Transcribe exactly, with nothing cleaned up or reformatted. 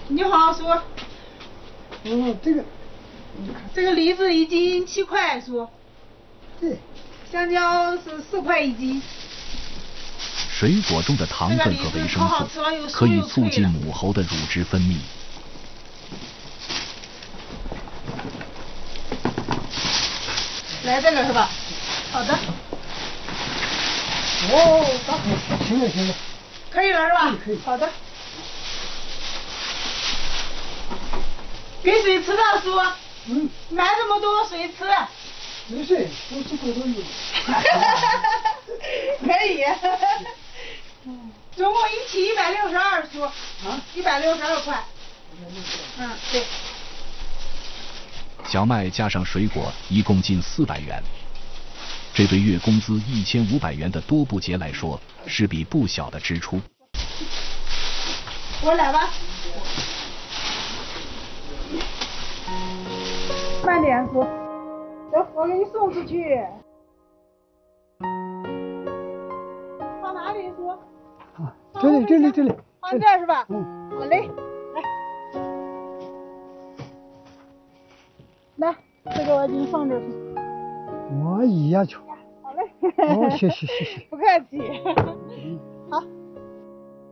你好，叔。 嗯，这个， 这个梨子一斤七块，叔。 对。 香蕉是四块一斤。 水果中的糖分和维生素可以促进母猴的乳汁分泌。 来这个是吧？好的。 哦，大好，行了行了。 可以了是吧？ 可以。 好的。给水吃的叔。 嗯。 买这么多水吃。 没事，多吃多都有。 可以。总共一起一百六十二叔。啊。一百六十二块。嗯，对。 小麦加上水果一共近四百元，这对月工资一千五百元的多布杰来说是笔不小的支出。 我来吧。慢点叔。走，我给你送出去。放哪里叔？ 啊，这里这里这里。 放这儿是吧？ 嗯。 好嘞，来。来，这个我给你放这儿去。 我一样去。 好嘞。 哦，谢谢谢谢。 不客气。